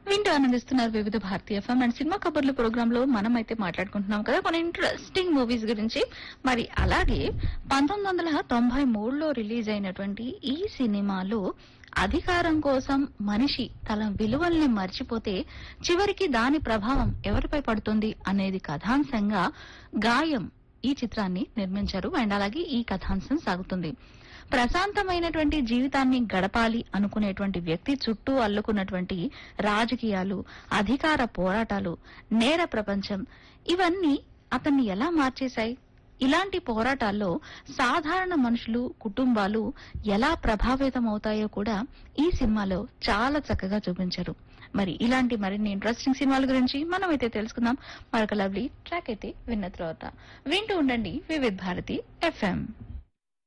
వింటూ ఆనందిస్తున్నారు వివిధ భారతీయ ఎఫ్ఎం అండ్ సినిమా కబుర్ల ప్రోగ్రామ్ లో మనం అయితే మాట్లాడుకుంటున్నాం కదా కొన్ని ఇంట్రెస్టింగ్ మూవీస్ గురించి. మరి అలాగే 1993లో రిలీజ్ అయినటువంటి ఈ సినిమాలో అధికారం కోసం మనిషి తన విలువల్ని మర్చిపోతే చివరికి దాని ప్రభావం ఎవరిపై పడుతుంది అనేది కథాంశంగా గాయం ఈ చిత్రాన్ని నిర్మించారు. అండ్ అలాగే ఈ కథాంశం సాగుతుంది. ప్రశాంతమైనటువంటి జీవితాన్ని గడపాలి అనుకునేటువంటి వ్యక్తి చుట్టూ అల్లుకున్నటువంటి రాజకీయాలు, అధికార పోరాటాలు, నేర ప్రపంచం ఇవన్నీ అతన్ని ఎలా మార్చేశాయి? ఇలాంటి పోరాటాల్లో సాధారణ మనుషులు, కుటుంబాలు ఎలా ప్రభావితమవుతాయో కూడా ఈ సినిమాలో చాలా చక్కగా చూపించారు. మరి ఇలాంటి మరిన్ని ఇంట్రెస్టింగ్ సినిమాల గురించి మనమైతే తెలుసుకుందాం. మరొక లవ్లీ ట్రాక్ అయితే విన్న తర్వాత వింటూ ఉండండి వివిధ భారతి ఎఫ్ఎం.